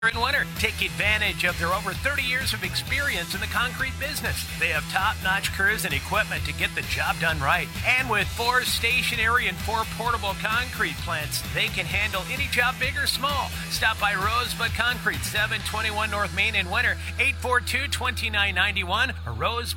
In winter, take advantage of their over 30 years of experience in the concrete business. They have top-notch crews and equipment to get the job done right. And with 4 stationary and 4 portable concrete plants, they can handle any job, big or small. Stop by Rosebud Concrete, 721 North Main in winter, 842-2991 or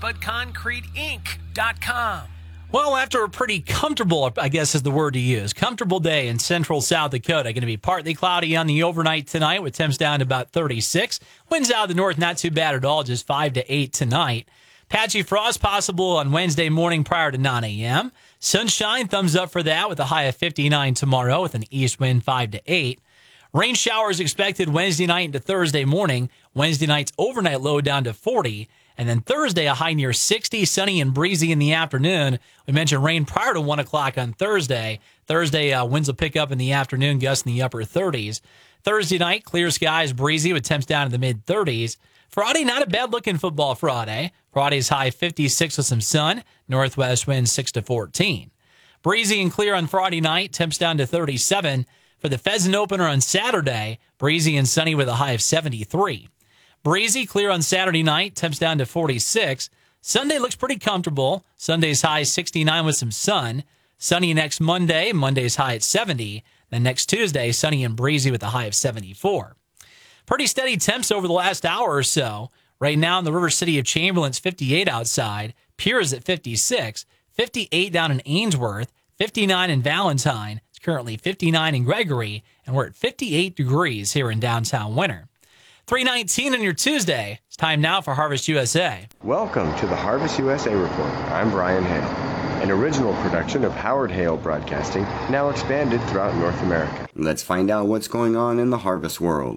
rosebudconcreteinc.com. Well, after a pretty comfortable, I guess is the word to use, comfortable day in central South Dakota, going to be partly cloudy on the overnight tonight with temps down to about 36. Winds out of the north, not too bad at all, just 5 to 8 tonight. Patchy frost possible on Wednesday morning prior to 9 a.m. Sunshine, thumbs up for that with a high of 59 tomorrow with an east wind 5 to 8. Rain showers expected Wednesday night into Thursday morning. Wednesday night's overnight low down to 40. And then Thursday, a high near 60, sunny and breezy in the afternoon. We mentioned rain prior to 1 o'clock on Thursday. Thursday, winds will pick up in the afternoon, gusts in the upper 30s. Thursday night, clear skies, breezy with temps down in the mid-30s. Friday, not a bad-looking football Friday. Friday's high 56 with some sun. Northwest winds 6 to 14. Breezy and clear on Friday night, temps down to 37. For the Pheasant opener on Saturday, breezy and sunny with a high of 73. Breezy, clear on Saturday night, temps down to 46. Sunday looks pretty comfortable. Sunday's high 69 with some sun. Sunny next Monday. Monday's high at 70. Then next Tuesday, sunny and breezy with a high of 74. Pretty steady temps over the last hour or so. Right now in the River City of Chamberlain, it's 58 outside. Pierce at 56. 58 down in Ainsworth. 59 in Valentine. It's currently 59 in Gregory. And we're at 58 degrees here in downtown Winter. 3:19 on your Tuesday. It's time now for Harvest USA. Welcome to the Harvest USA Report. I'm Brian Hale, an original production of Howard Hale Broadcasting, now expanded throughout North America. Let's find out what's going on in the harvest world.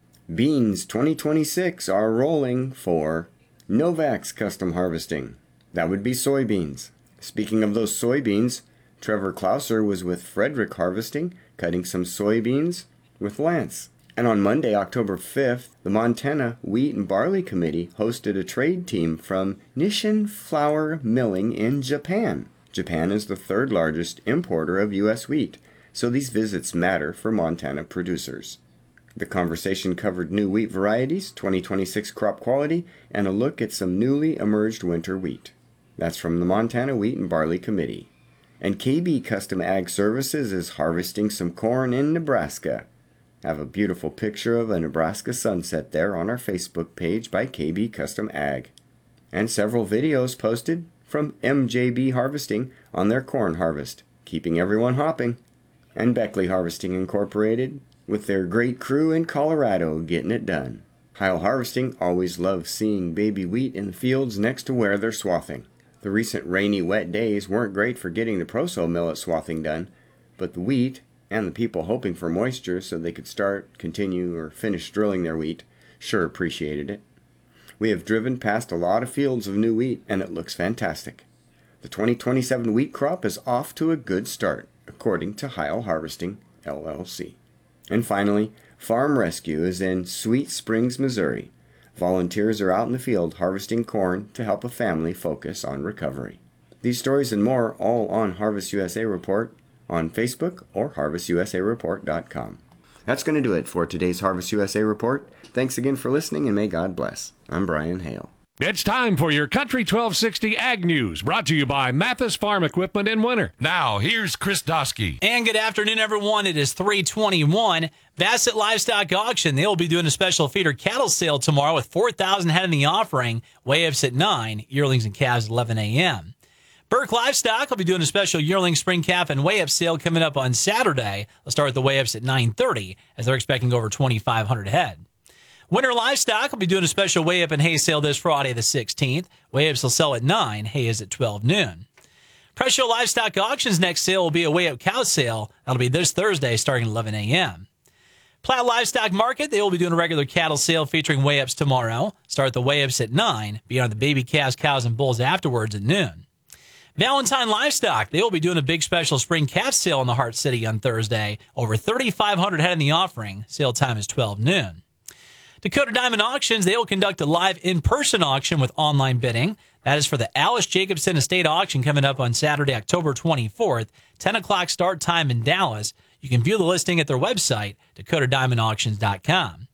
Beans 2026 are rolling for Novax Custom Harvesting. That would be soybeans. Speaking of those soybeans, Trevor Klauser was with Frederick Harvesting, cutting some soybeans with Lance. And on Monday, October 5th, the Montana Wheat and Barley Committee hosted a trade team from Nissin Flour Milling in Japan. Japan is the 3rd largest importer of U.S. wheat, so these visits matter for Montana producers. The conversation covered new wheat varieties, 2026 crop quality, and a look at some newly emerged winter wheat. That's from the Montana Wheat and Barley Committee. And KB Custom Ag Services is harvesting some corn in Nebraska. I have a beautiful picture of a Nebraska sunset there on our Facebook page by KB Custom Ag. And several videos posted from MJB Harvesting on their corn harvest, keeping everyone hopping. And Beckley Harvesting Incorporated with their great crew in Colorado getting it done. Heil Harvesting always loves seeing baby wheat in the fields next to where they're swathing. The recent rainy, wet days weren't great for getting the Proso millet swathing done, but the wheat and the people hoping for moisture so they could start, continue, or finish drilling their wheat sure appreciated it. We have driven past a lot of fields of new wheat, and it looks fantastic. The 2027 wheat crop is off to a good start, according to Heil Harvesting, LLC. And finally, Farm Rescue is in Sweet Springs, Missouri. Volunteers are out in the field harvesting corn to help a family focus on recovery. These stories and more all on Harvest USA Report, on Facebook or harvestusareport.com. That's going to do it for today's Harvest USA Report. Thanks again for listening, and may God bless. I'm Brian Hale. It's time for your Country 1260 Ag News, brought to you by Mathis Farm Equipment in Winter. Now, here's Chris Dosky. And good afternoon, everyone. It is 3:21. Bassett Livestock Auction. They will be doing a special feeder cattle sale tomorrow with 4,000 head in the offering. Weigh-ups at 9, yearlings and calves at 11 a.m. Burke Livestock will be doing a special yearling spring calf and weigh-up sale coming up on Saturday. They'll start the weigh-ups at 9:30 as they're expecting over 2,500 head. Winter Livestock will be doing a special weigh-up and hay sale this Friday the 16th. Weigh-ups will sell at 9. Hay is at 12 noon. Presho Livestock Auction's next sale will be a weigh-up cow sale. That'll be this Thursday starting at 11 a.m. Platt Livestock Market, they will be doing a regular cattle sale featuring weigh-ups tomorrow. Start the weigh-ups at 9. Be on the baby calves, cows, and bulls afterwards at noon. Valentine Livestock, they will be doing a big special spring calf sale in the Heart City on Thursday. Over 3,500 head in the offering. Sale time is 12 noon. Dakota Diamond Auctions, they will conduct a live in-person auction with online bidding. That is for the Alice Jacobson Estate Auction coming up on Saturday, October 24th, 10 o'clock start time in Dallas. You can view the listing at their website, dakotadiamondauctions.com.